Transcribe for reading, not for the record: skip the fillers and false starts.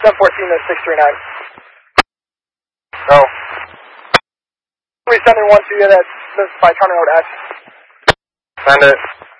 1014 to 639. Go. Please send me one to you that's specified county road X. Send it.